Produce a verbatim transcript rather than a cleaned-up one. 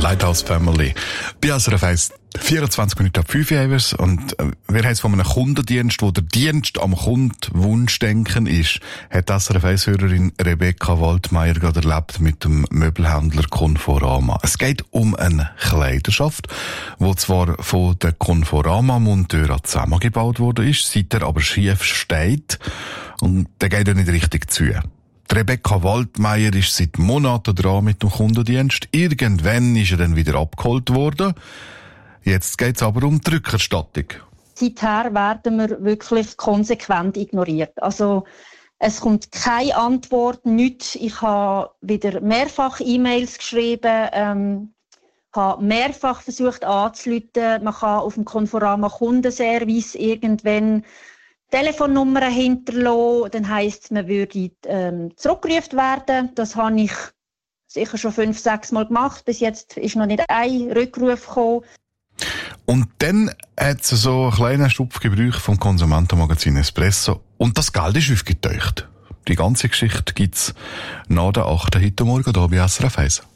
Lighthouse Family. Bei S R F eins vierundzwanzig Minuten ab fünf Uhr und wir haben es von einem Kundendienst, wo der Dienst am Kunden Wunschdenken ist, hat S R F eins-Hörerin Rebecca Waldmeier gerade erlebt mit dem Möbelhändler Conforama. Es geht um eine Kleiderschaft, wo zwar von den Conforama-Monteuren zusammengebaut worden ist, seither aber schief steht und der geht ja nicht richtig zu. Die Rebecca Waldmeier ist seit Monaten dran mit dem Kundendienst. Irgendwann ist er dann wieder abgeholt worden. Jetzt geht es aber um die Rückerstattung. Seither werden wir wirklich konsequent ignoriert. Also es kommt keine Antwort, nichts. Ich habe wieder mehrfach E-Mails geschrieben, ähm, habe mehrfach versucht anzurufen. Man kann auf dem Conforama Kundenservice irgendwann Telefonnummern hinterlassen, dann heisst es, man würde ähm, zurückgerufen werden. Das habe ich sicher schon fünf, sechs Mal gemacht. Bis jetzt ist noch nicht ein Rückruf gekommen. Und dann hat es so einen kleinen Stupfgebrauch vom Konsumentenmagazin Espresso. Und das Geld ist aufgetaucht. Die ganze Geschichte gibt's nach der achten heute Morgen hier bei S R F eins.